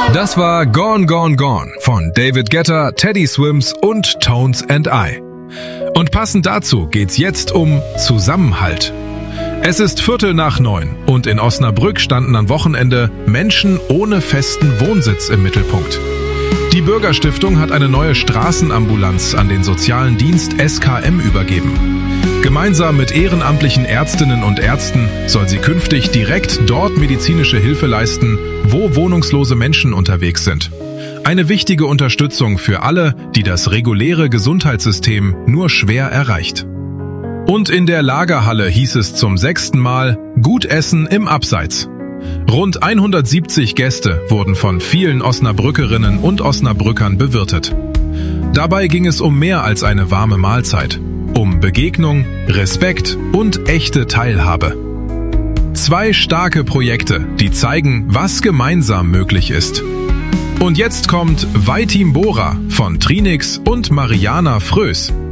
Das war Gone, Gone, Gone von David Guetta, Teddy Swims und Tones and I. Und passend dazu geht's jetzt um Zusammenhalt. Es ist 8:45 und in Osnabrück standen am Wochenende Menschen ohne festen Wohnsitz im Mittelpunkt. Die Bürgerstiftung hat eine neue Straßenambulanz an den sozialen Dienst SKM übergeben. Gemeinsam mit ehrenamtlichen Ärztinnen und Ärzten soll sie künftig direkt dort medizinische Hilfe leisten, wo wohnungslose Menschen unterwegs sind. Eine wichtige Unterstützung für alle, die das reguläre Gesundheitssystem nur schwer erreicht. Und in der Lagerhalle hieß es zum 6. Mal gut essen im Abseits. Rund 170 Gäste wurden von vielen Osnabrückerinnen und Osnabrückern bewirtet. Dabei ging es um mehr als eine warme Mahlzeit. Um Begegnung, Respekt und echte Teilhabe. 2 starke Projekte, die zeigen, was gemeinsam möglich ist. Und jetzt kommt Veitim Bora von Trinix und Mariana Frös.